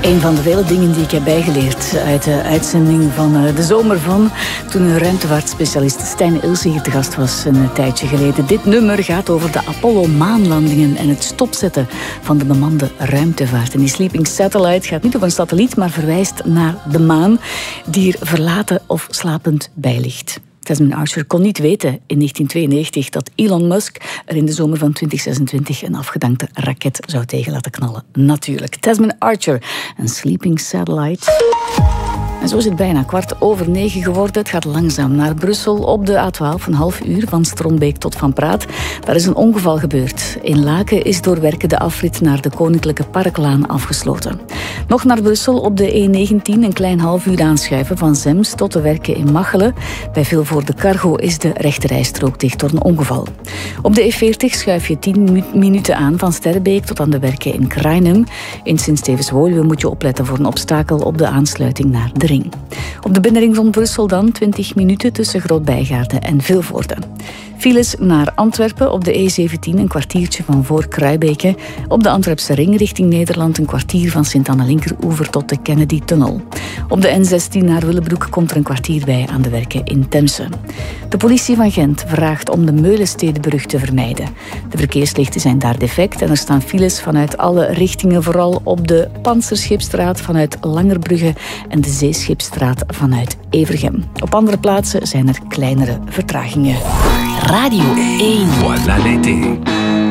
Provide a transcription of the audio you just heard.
Een van de vele dingen die ik heb bijgeleerd uit de uitzending van de zomer van toen ruimtevaartspecialist Stijn Ilse hier te gast was een tijdje geleden. Dit nummer gaat over de Apollo-maanlandingen en het stopzetten van de bemande ruimtevaart. En die Sleeping Satellite gaat niet over een satelliet, maar verwijst naar de maan die er verlaten of slapend bij ligt. Tasman Archer kon niet weten in 1992 dat Elon Musk er in de zomer van 2026 een afgedankte raket zou tegen laten knallen. Natuurlijk. Tasman Archer, een Sleeping Satellite. En zo is het bijna 9:15 geworden. Het gaat langzaam naar Brussel op de A12, een half uur van Strombeek tot Van Praat. Daar is een ongeval gebeurd. In Laken is door werken de afrit naar de Koninklijke Parklaan afgesloten. Nog naar Brussel op de E19 een klein half uur aanschuiven van Zems tot de werken in Machelen. Bij Vilvoorde Cargo is de rechterrijstrook dicht door een ongeval. Op de E40 schuif je 10 minuten aan van Sterrebeek tot aan de werken in Krainem. In Sint-Stevens-Woluwe moet je opletten voor een obstakel op de aansluiting naar de ring. Op de binnenring van Brussel dan 20 minuten tussen Groot-Bijgaarden en Vilvoorde. Files naar Antwerpen op de E17 een kwartiertje van voor Kruibeke. Op de Antwerpse ring richting Nederland een kwartier van Sint-Anne-Linkeroever tot de Kennedy-tunnel. Op de N16 naar Willebroek komt er een kwartier bij aan de werken in Temse. De politie van Gent vraagt om de Meulenstedenbrug te vermijden. De verkeerslichten zijn daar defect en er staan files vanuit alle richtingen, vooral op de Pantserschipstraat vanuit Langerbrugge en de Zeeschipstraat vanuit Evergem. Op andere plaatsen zijn er kleinere vertragingen. Radio 1. Voilà l'été.